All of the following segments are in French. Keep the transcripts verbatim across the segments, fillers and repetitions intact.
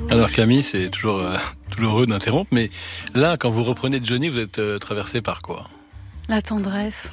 Alors Camille, c'est toujours euh, douloureux d'interrompre, mais là, quand vous reprenez Johnny, vous êtes euh, traversé par quoi ? La tendresse.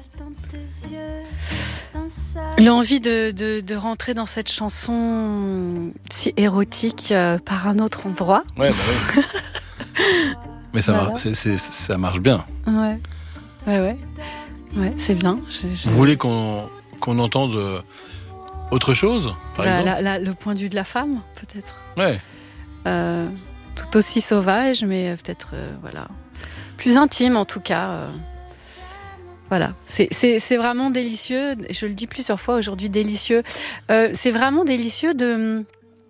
L'envie de, de, de rentrer dans cette chanson si érotique euh, par un autre endroit. Ouais, bah oui. Mais ça, voilà. mar- c'est, c'est, ça marche bien. Ouais, ouais, ouais. Ouais, c'est bien. Je, je... Vous voulez qu'on, qu'on entende autre chose, par bah, exemple la, la, le point de vue de la femme, peut-être. Ouais. Euh, tout aussi sauvage, mais peut-être, euh, voilà, plus intime en tout cas. Euh, voilà, c'est, c'est, c'est vraiment délicieux. Je le dis plusieurs fois aujourd'hui, délicieux. Euh, c'est vraiment délicieux de,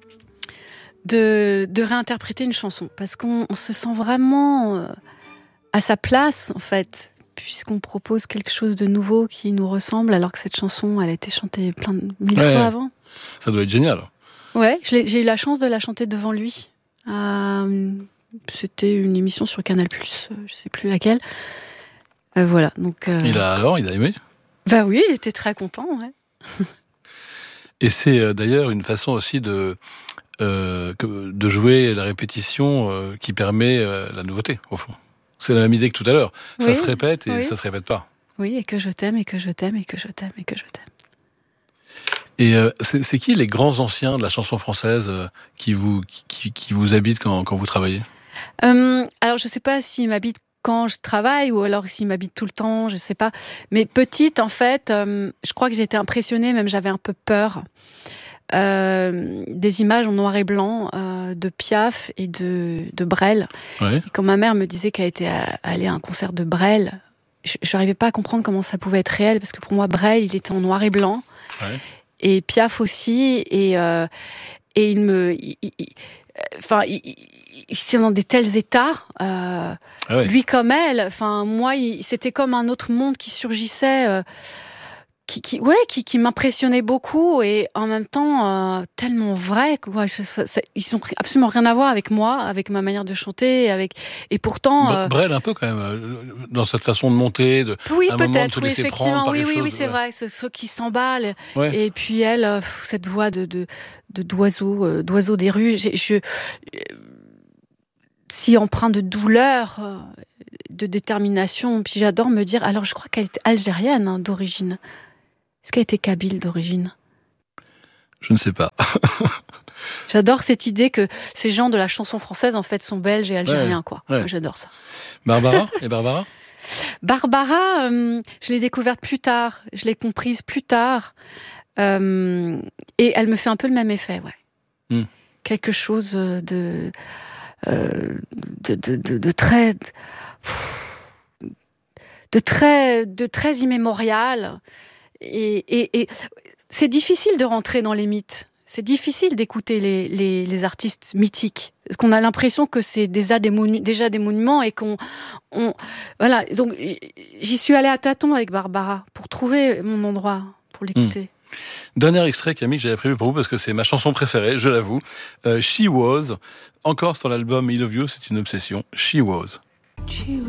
de, de réinterpréter une chanson parce qu'on on se sent vraiment euh, à sa place en fait. Puisqu'on propose quelque chose de nouveau qui nous ressemble, alors que cette chanson, elle a été chantée plein de mille ouais, fois avant. Ça doit être génial. Ouais, je l'ai, j'ai eu la chance de la chanter devant lui. Euh, c'était une émission sur Canal plus, euh, je sais plus laquelle. Euh, voilà, donc. Euh... Il a alors, il a aimé ? Bah oui, il était très content, ouais. Et c'est euh, d'ailleurs une façon aussi de euh, de jouer la répétition euh, qui permet euh, la nouveauté, au fond. C'est la même idée que tout à l'heure. Ça oui, se répète et oui. ça se répète pas. Oui, et que je t'aime, et que je t'aime, et que je t'aime, et que je t'aime. Et euh, c'est, c'est qui les grands anciens de la chanson française euh, qui vous qui, qui vous habitent quand, quand vous travaillez ? euh, Alors, je sais pas s'ils m'habitent quand je travaille ou alors s'ils m'habitent tout le temps, je sais pas. Mais petite, en fait, euh, je crois que j'étais impressionnée, même j'avais un peu peur. Euh, des images en noir et blanc euh, de Piaf et de, de Brel. Ouais. Et quand ma mère me disait qu'elle était à, allée à un concert de Brel, je n'arrivais pas à comprendre comment ça pouvait être réel, parce que pour moi, Brel, il était en noir et blanc, ouais. Et Piaf aussi, et, euh, et il me... Il, il, enfin, il, il, il, c'est dans des tels états, euh, ah ouais. Lui comme elle, enfin, moi, il, c'était comme un autre monde qui surgissait... Euh, Qui, qui, ouais, qui, qui m'impressionnait beaucoup et en même temps euh, tellement vrai. Quoi. Je, ça, ça, ils ont absolument rien à voir avec moi, avec ma manière de chanter, avec et pourtant. Euh... Brel un peu quand même dans cette façon de monter, de. Oui, un peut-être. moment de oui, effectivement. Oui, oui, chose, oui, c'est ouais. vrai. C'est ceux qui s'emballent. Ouais. Et puis elle, euh, cette voix de, de, de d'oiseau, euh, d'oiseau des rues. Je, je euh, si empreint de douleur, euh, de détermination. Puis j'adore me dire. Alors, je crois qu'elle était algérienne hein, d'origine. Est-ce qu'elle était kabyle d'origine ? Je ne sais pas. J'adore cette idée que ces gens de la chanson française, en fait, sont belges et algériens, ouais, quoi. Ouais. Moi, j'adore ça. Barbara ? Et Barbara ? Barbara, euh, je l'ai découverte plus tard. Je l'ai comprise plus tard. Euh, et elle me fait un peu le même effet, ouais. Mm. Quelque chose de... Euh, de, de, de, de très... De très, de très immémorial. Et, et, et c'est difficile de rentrer dans les mythes. C'est difficile d'écouter les, les, les artistes mythiques. Parce qu'on a l'impression que c'est déjà des, monu- déjà des monuments et qu'on... On, voilà. Donc, j'y suis allée à tâtons avec Barbara pour trouver mon endroit pour l'écouter. Mmh. Dernier extrait, Camille, que j'avais prévu pour vous parce que c'est ma chanson préférée, je l'avoue. Euh, She Was, encore sur l'album I Love You, c'est une obsession. She Was. She was